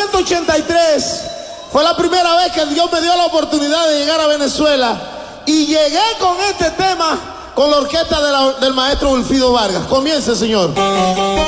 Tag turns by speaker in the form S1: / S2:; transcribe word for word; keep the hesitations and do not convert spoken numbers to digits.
S1: novecientos ochenta y tres fue la primera vez que Dios me dio la oportunidad de llegar a Venezuela y llegué con este tema con la orquesta de la, del maestro Wilfrido Vargas. Comience, señor.